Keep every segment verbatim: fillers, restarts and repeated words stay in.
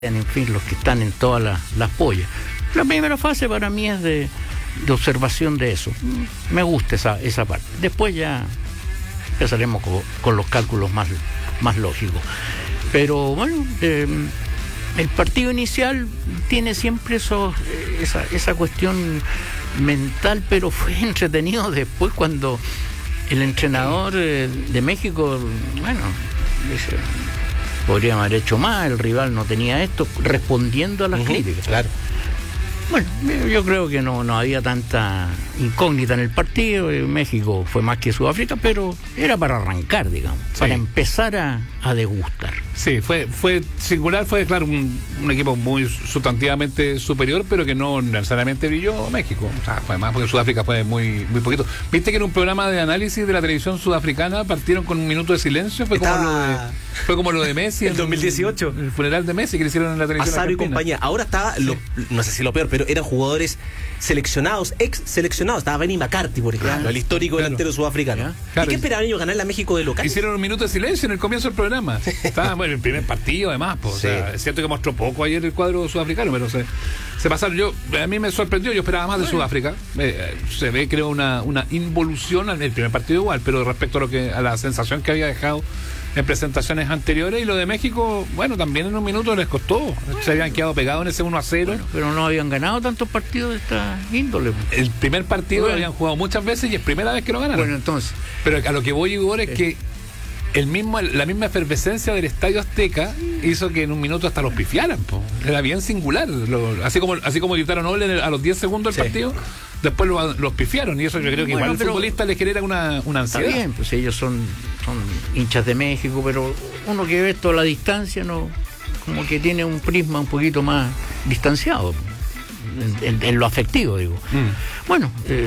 en fin, los que están en todas las, las pollas. La primera fase para mí es de, de observación de eso. Me gusta esa, esa parte. Después ya empezaremos con, con los cálculos más, más lógicos. Pero bueno, eh, el partido inicial tiene siempre eso, esa, esa cuestión mental, pero fue entretenido después cuando el entrenador eh, de México, bueno, dice, podríamos haber hecho más, el rival no tenía esto, respondiendo a las uh-huh, críticas. Claro. Bueno, yo creo que no, no había tanta incógnita en el partido. México fue más que Sudáfrica, pero era para arrancar, digamos, sí. Para empezar a, a degustar. Sí, fue fue singular, fue claro un, un equipo muy sustantivamente superior, pero que no necesariamente brilló México. O sea, fue más porque Sudáfrica fue muy muy poquito. ¿Viste que en un programa de análisis de la televisión sudafricana partieron con un minuto de silencio? Fue como, lo, de, fue como lo de Messi en dos mil dieciocho. El, el funeral de Messi que le hicieron en la televisión. Azaro y compañía. Ahora estaba, sí. lo, no sé si lo peor, pero eran jugadores seleccionados, ex seleccionados. Estaba Benny McCarthy, por ejemplo, claro, el histórico claro. delantero sudafricano. Claro. ¿Y qué esperaban ellos ganar la México de local? Hicieron un minuto de silencio en el comienzo del programa. Estaba bueno, el primer partido, además. Pues, sí. O sea, es cierto que mostró poco ayer el cuadro sudafricano, pero se, se pasaron. Yo, a mí me sorprendió, yo esperaba más de bueno. Sudáfrica. Eh, se ve, creo, una, una involución en el primer partido igual, pero respecto a lo que a la sensación que había dejado en presentaciones anteriores. Y lo de México, bueno, también en un minuto les costó. Bueno, se habían quedado pegados en ese uno a cero. Bueno, pero no habían ganado tantos partidos de esta índole. El primer partido bueno. lo habían jugado muchas veces y es primera vez que lo ganaron. Bueno, entonces. Pero a lo que voy, Igor, es eh. que el mismo, la misma efervescencia del Estadio Azteca hizo que en un minuto hasta los pifiaran, po. Era bien singular. Lo, así como así como gritaron Ole a los diez segundos del sí. partido, después lo, los pifiaron. Y eso yo creo que bueno, igual al futbolista les genera una, una ansiedad. Está bien, pues ellos son, son hinchas de México, pero uno que ve esto a la distancia, no, como que tiene un prisma un poquito más distanciado, en, en, en lo afectivo, digo. Mm. Bueno, eh,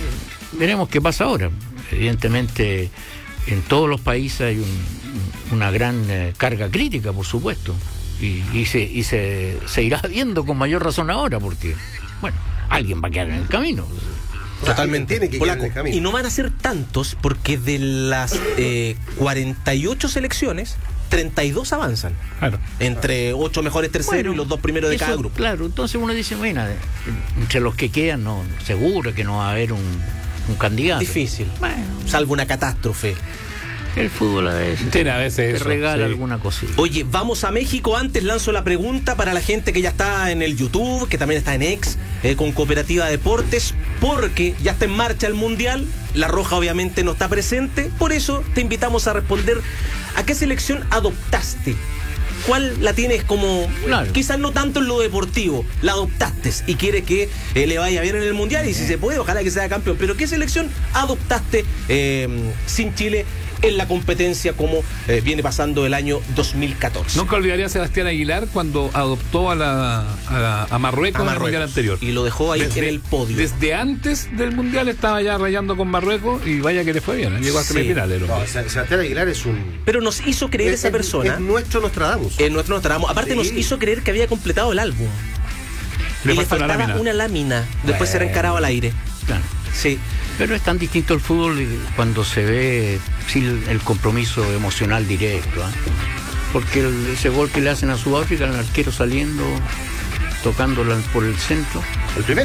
veremos qué pasa ahora. Evidentemente, en todos los países hay un, una gran eh, carga crítica, por supuesto, y, y, se, y se, se irá viendo con mayor razón ahora, porque, bueno, alguien va a quedar en el camino. Totalmente. Tiene que quedar en el camino. Y no van a ser tantos, porque de las eh, cuarenta y ocho selecciones, treinta y dos avanzan. Claro. Entre ocho mejores terceros bueno, y los dos primeros de eso, cada grupo. Claro, entonces uno dice, bueno, entre los que quedan, no, seguro que no va a haber un... un candidato. Difícil. Bueno, salvo una catástrofe. El fútbol a veces, Tiene a veces te eso, regala sí. alguna cosita. Oye, vamos a México. Antes lanzo la pregunta para la gente que ya está en el YouTube, que también está en X, eh, con Cooperativa Deportes, porque ya está en marcha el Mundial. La Roja obviamente no está presente. Por eso te invitamos a responder a qué selección adoptaste. ¿Cuál la tienes como, claro. quizás no tanto en lo deportivo, la adoptaste y quieres que eh, le vaya bien en el Mundial y si se puede, ojalá que sea campeón, pero qué selección adoptaste eh, sin Chile en la competencia como eh, viene pasando el año dos mil catorce? Nunca olvidaría a Sebastián Aguilar cuando adoptó a, la, a, la, a Marruecos en el Mundial anterior. Y lo dejó ahí desde, en el podio. Desde antes del Mundial estaba ya rayando con Marruecos y vaya que le fue bien, ¿eh? Llegó hasta sí. semifinales. No, Sebastián Aguilar es un... Pero nos hizo creer es, esa persona. Es nuestro Nostradamus. Es nuestro Nostradamus. Aparte sí. nos hizo creer que había completado el álbum. Le y le faltaba una lámina. Una lámina. Después bueno. será encarado al aire. Claro. Sí. Pero es tan distinto el fútbol cuando se ve sin el compromiso emocional directo, ¿eh? Porque el, ese gol que le hacen a Sudáfrica, el arquero saliendo, tocándola por el centro. ¿El primero?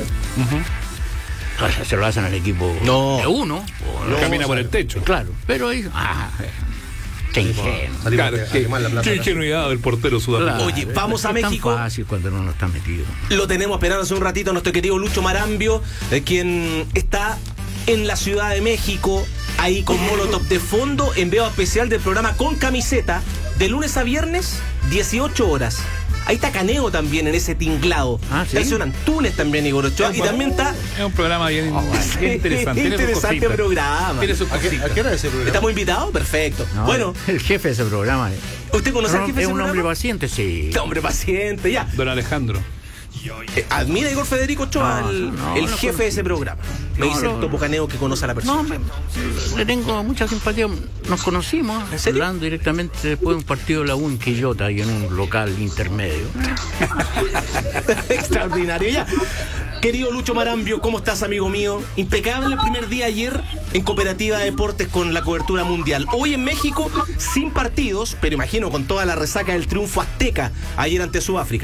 Uh-huh. Se lo hacen al equipo no. de uno. O no, camina por el techo. Claro, pero ahí... Ah, qué ingenuo. Claro, qué, qué ingenuidad del portero sudafricano. Claro, Oye, vamos a México. Es tan fácil cuando uno no está metido. Lo tenemos esperando hace un ratito nuestro querido Lucho Marambio, eh, quien está en la Ciudad de México, ahí con Molotov de fondo, envío especial del programa Con Camiseta, de lunes a viernes, dieciocho horas. Ahí está Caneo también en ese tinglado. Ah, ¿sí? Ahí suenan Tunes también, Igor Ochoa. Y también está... Es un programa bien, oh, bien interesante. Interesante programa. Tiene su ¿A, qué, ¿A qué hora es ese programa? ¿Estamos invitados? Perfecto. No, bueno. El jefe de ese programa. ¿Usted conoce al jefe de ese programa? Es un hombre paciente, sí. Hombre paciente, ya. Don Alejandro. Eh, admira a Igor Federico Ochoa, no, el, no, el no, jefe no, de ese programa. Me no, dice el Topo Caneo que conoce a la persona. No, me, le tengo mucha simpatía. Nos conocimos hablando directamente después de un partido de la U en Quillota y en un local intermedio. Extraordinario. Ya. Querido Lucho Marambio, ¿cómo estás, amigo mío? Impecable el primer día ayer en Cooperativa de Deportes con la cobertura mundial. Hoy en México, sin partidos, pero imagino con toda la resaca del triunfo azteca ayer ante Sudáfrica.